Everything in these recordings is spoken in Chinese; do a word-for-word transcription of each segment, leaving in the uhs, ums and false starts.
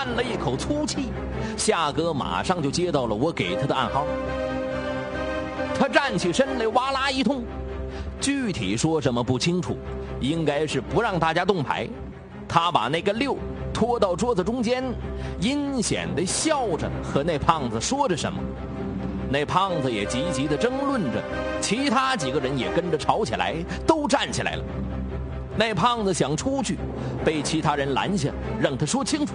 叹了一口粗气，夏哥马上就接到了我给他的暗号。他站起身来，哇啦一通，具体说什么不清楚，应该是不让大家动牌。他把那个六拖到桌子中间，阴险地笑着和那胖子说着什么。那胖子也急急地争论着，其他几个人也跟着吵起来，都站起来了。那胖子想出去，被其他人拦下，让他说清楚。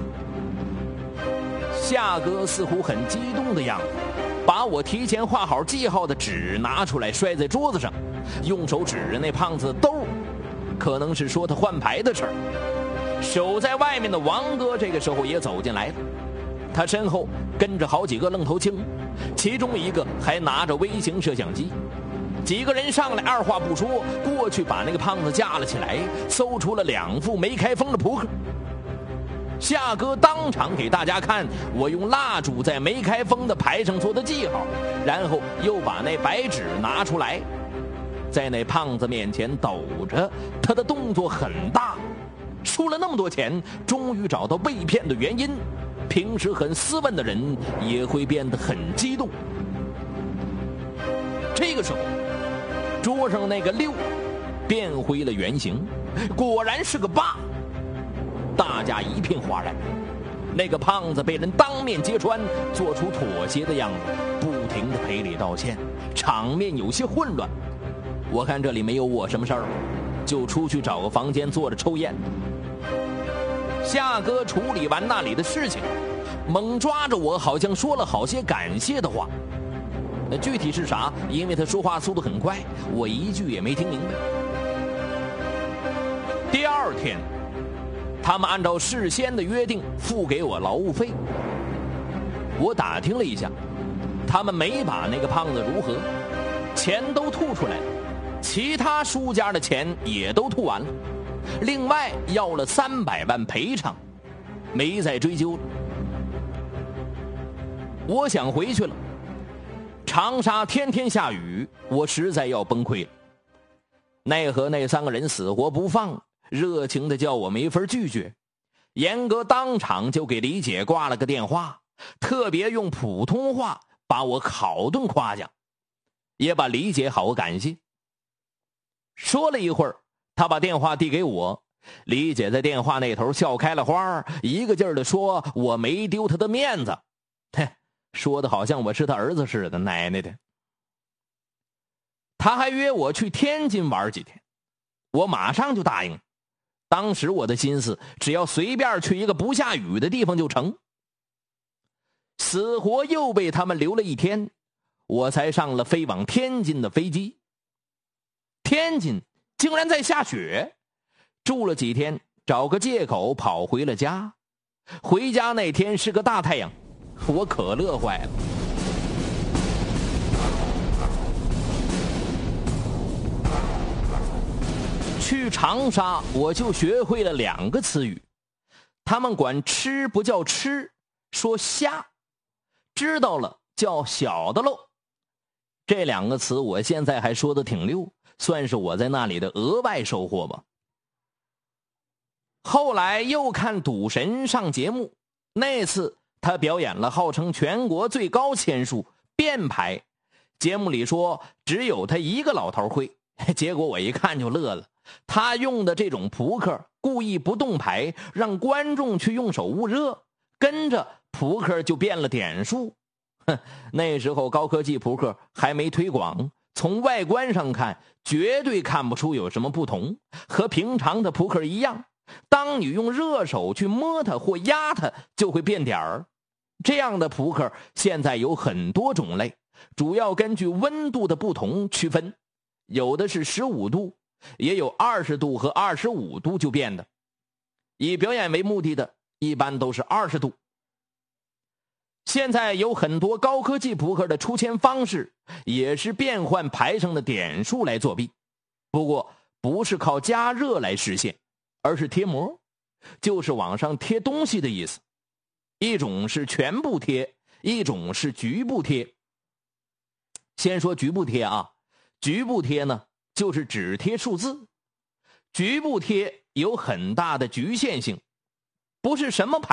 夏哥似乎很激动的样子，把我提前画好记号的纸拿出来摔在桌子上，用手指着那胖子的兜，可能是说他换牌的事儿。守在外面的王哥这个时候也走进来了，他身后跟着好几个愣头青，其中一个还拿着微型摄像机。几个人上来，二话不说过去把那个胖子架了起来，搜出了两副没开封的扑克。夏哥当场给大家看我用蜡烛在没开封的牌上做的记号，然后又把那白纸拿出来，在那胖子面前抖着，他的动作很大。输了那么多钱，终于找到被骗的原因，平时很斯文的人也会变得很激动。这个时候，桌上那个六变回了原形，果然是个八。大家一片哗然。那个胖子被人当面揭穿，做出妥协的样子，不停地赔礼道歉，场面有些混乱。我看这里没有我什么事儿，就出去找个房间坐着抽烟。夏哥处理完那里的事情，猛抓着我，好像说了好些感谢的话。那具体是啥？因为他说话速度很快，我一句也没听明白。第二天，他们按照事先的约定付给我劳务费。我打听了一下，他们没把那个胖子如何，钱都吐出来了，其他输家的钱也都吐完了，另外要了三百万赔偿，没再追究了。我想回去了，长沙天天下雨，我实在要崩溃了。奈何那三个人死活不放，热情的叫我没法拒绝。严哥当场就给李姐挂了个电话，特别用普通话把我好顿夸奖，也把李姐好感谢。说了一会儿，他把电话递给我，李姐在电话那头笑开了花，一个劲儿的说我没丢她的面子，嘿，说的好像我是他儿子似的，奶奶的。他还约我去天津玩几天，我马上就答应。当时我的心思，只要随便去一个不下雨的地方就成。死活又被他们留了一天，我才上了飞往天津的飞机。天津竟然在下雪，住了几天，找个借口跑回了家。回家那天是个大太阳，我可乐坏了。去长沙，我就学会了两个词语，他们管吃不叫吃，说虾，知道了叫小的喽。这两个词我现在还说得挺溜，算是我在那里的额外收获吧。后来又看赌神上节目，那次他表演了号称全国最高签数变牌，节目里说只有他一个老头会，结果我一看就乐了。他用的这种扑克故意不动牌，让观众去用手捂热，跟着扑克就变了点数。哼，那时候高科技扑克还没推广，从外观上看绝对看不出有什么不同，和平常的扑克一样，当你用热手去摸它或压它就会变点儿。这样的扑克现在有很多种类，主要根据温度的不同区分，有的是十五度，也有二十度和二十五度就变的。以表演为目的的一般都是二十度。现在有很多高科技扑克的出签方式也是变换牌上的点数来作弊，不过不是靠加热来实现，而是贴膜，就是往上贴东西的意思。一种是全部贴，一种是局部贴。先说局部贴啊，局部贴呢就是只贴数字。局部贴有很大的局限性，不是什么牌